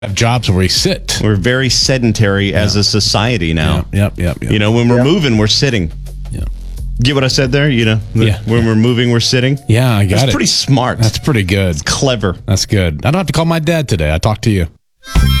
Have jobs where we sit. We're very sedentary as a society now. Yep. You know, when we're moving, we're sitting. Yeah. Get what I said there? You know, when we're moving, we're sitting. Yeah, I got it. That's pretty smart. That's pretty good. Clever. That's good. I don't have to call my dad today. I talked to you.